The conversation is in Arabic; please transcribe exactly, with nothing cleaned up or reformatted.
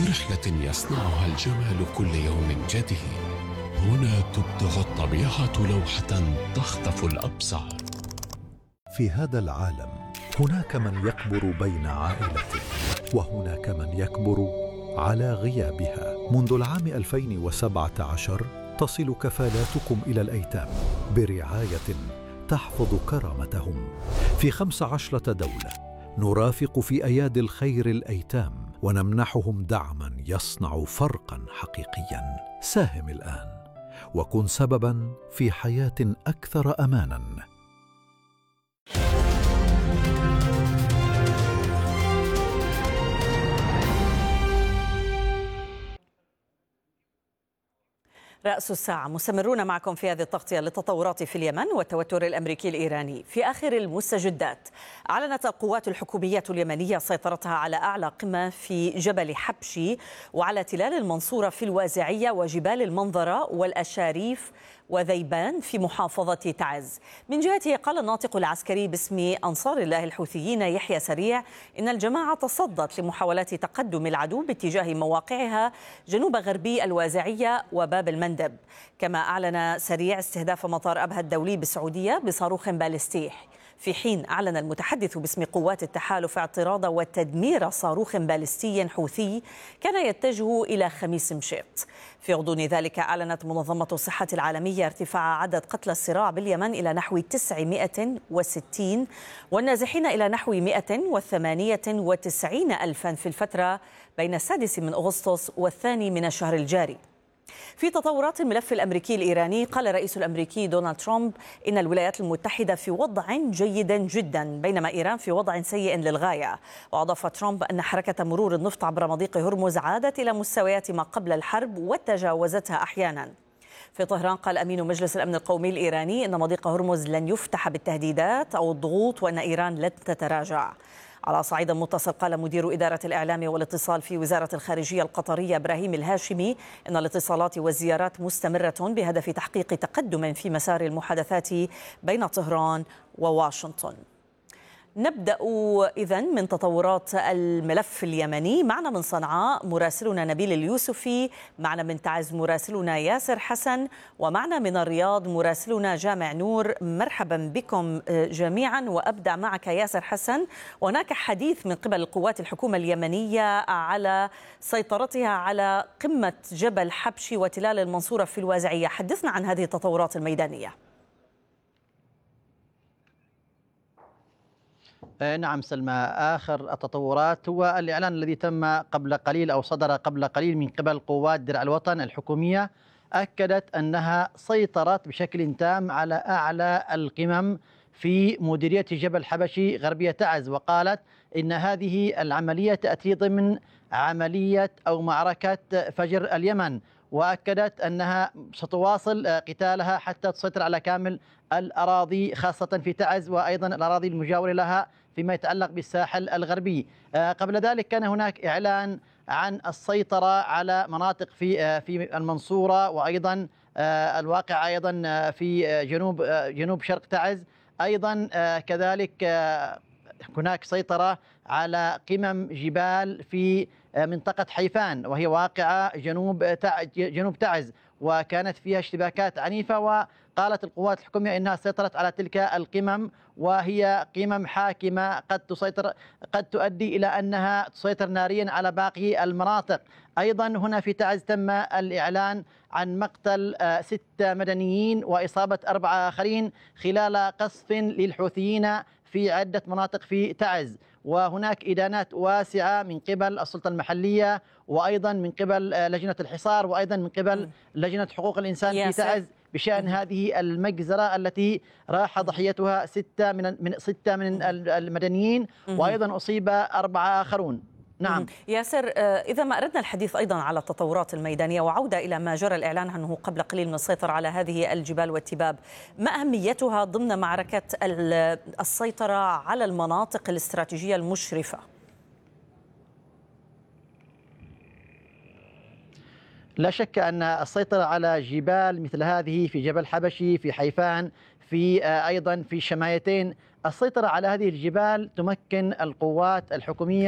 رحلة يصنعها الجمال كل يوم جديد. هنا تبدع الطبيعة لوحة تخطف الأبصار. في هذا العالم هناك من يكبر بين عائلته، وهناك من يكبر على غيابها. منذ العام ألفين وسبعة عشر تصل كفالاتكم إلى الأيتام برعاية تحفظ كرامتهم. في خمس عشرة دولة نرافق في أيادي الخير الأيتام ونمنحهم دعما يصنع فرقا حقيقيا. ساهم الآن وكن سببا في حياة أكثر أمانا. رأس الساعة، مستمرون معكم في هذه التغطية للتطورات في اليمن والتوتر الأمريكي الإيراني. في آخر المستجدات، أعلنت القوات الحكومية اليمنية سيطرتها على أعلى قمة في جبل حبشي وعلى تلال المنصورة في الوازعية وجبال المنظرة والأشاريف وذيبان في محافظة تعز. من جهته قال الناطق العسكري باسم أنصار الله الحوثيين يحيى سريع إن الجماعة تصدت لمحاولات تقدم العدو باتجاه مواقعها جنوب غربي الوازعية وباب المندب. كما أعلن سريع استهداف مطار أبها الدولي بالسعودية بصاروخ باليستي، في حين أعلن المتحدث باسم قوات التحالف اعتراض وتدمير صاروخ باليستي حوثي كان يتجه إلى خميس مشيط. في غضون ذلك أعلنت منظمة الصحة العالمية ارتفاع عدد قتلى الصراع باليمن إلى نحو تسعمائة وستين والنازحين إلى نحو مائة وثمانية وتسعين ألفا في الفترة بين السادس من أغسطس والثاني من الشهر الجاري. في تطورات الملف الأمريكي الإيراني، قال الرئيس الأمريكي دونالد ترامب إن الولايات المتحدة في وضع جيد جدا بينما إيران في وضع سيء للغاية. وأضاف ترامب أن حركة مرور النفط عبر مضيق هرمز عادت إلى مستويات ما قبل الحرب وتجاوزتها أحيانا. في طهران قال أمين مجلس الأمن القومي الإيراني إن مضيق هرمز لن يفتح بالتهديدات أو الضغوط وأن إيران لن تتراجع. على صعيد متصل قال مدير إدارة الإعلام والاتصال في وزارة الخارجية القطرية إبراهيم الهاشمي إن الاتصالات والزيارات مستمرة بهدف تحقيق تقدم في مسار المحادثات بين طهران وواشنطن. نبدأ إذن من تطورات الملف اليمني. معنا من صنعاء مراسلنا نبيل اليوسفي، معنا من تعز مراسلنا ياسر حسن، ومعنا من الرياض مراسلنا جامع نور. مرحبا بكم جميعا، وأبدأ معك ياسر حسن. هناك حديث من قبل القوات الحكومة اليمنية على سيطرتها على قمة جبل حبشي وتلال المنصورة في الوازعية. حدثنا عن هذه التطورات الميدانية. نعم سلمى، آخر التطورات هو الإعلان الذي تم قبل قليل أو صدر قبل قليل من قبل قوات درع الوطن الحكومية، أكدت أنها سيطرت بشكل تام على أعلى القمم في مديرية جبل حبشي غربية تعز، وقالت إن هذه العملية تأتي ضمن عملية أو معركة فجر اليمن، وأكدت أنها ستواصل قتالها حتى تسيطر على كامل الأراضي خاصة في تعز وأيضا الأراضي المجاورة لها فيما يتعلق بالساحل الغربي. قبل ذلك كان هناك إعلان عن السيطرة على مناطق في في المنصورة وأيضا الواقع أيضا في جنوب جنوب شرق تعز. أيضا كذلك هناك سيطرة على قمم جبال في منطقة حيفان وهي واقعة جنوب جنوب تعز، وكانت فيها اشتباكات عنيفة، وقالت القوات الحكومية إنها سيطرت على تلك القمم وهي قمم حاكمة قد تسيطر قد تؤدي إلى أنها تسيطر ناريا على باقي المناطق. أيضا هنا في تعز تم الإعلان عن مقتل ستة مدنيين وإصابة أربعة آخرين خلال قصف للحوثيين في عدة مناطق في تعز، وهناك إدانات واسعة من قبل السلطة المحلية وأيضا من قبل لجنة الحصار وأيضا من قبل لجنة حقوق الإنسان في تعز بشأن هذه المجزرة التي راح ضحيتها ستة من من ستة من المدنيين وأيضا أصيب أربعة آخرون. نعم ياسر، إذا ما أردنا الحديث أيضا على التطورات الميدانية وعودة إلى ما جرى الإعلان عنه قبل قليل من السيطرة على هذه الجبال والتباب، ما أهميتها ضمن معركة السيطرة على المناطق الاستراتيجية المشرفة؟ لا شك أن السيطرة على جبال مثل هذه في جبل حبشي في حيفان في أيضا في شمايتين، السيطرة على هذه الجبال تمكن القوات الحكومية